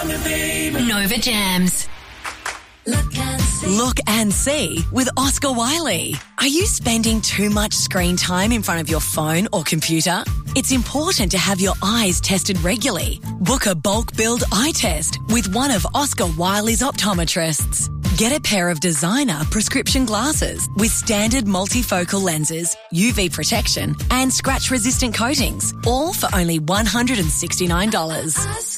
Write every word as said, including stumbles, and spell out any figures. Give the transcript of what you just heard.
Nova Jams. Look and see. Look and see with Oscar Wiley. Are you spending too much screen time in front of your phone or computer? It's important to have your eyes tested regularly. Book a bulk billed eye test with one of Oscar Wiley's optometrists. Get a pair of designer prescription glasses with standard multifocal lenses, U V protection and scratch-resistant coatings, all for only one hundred sixty-nine dollars. Oscar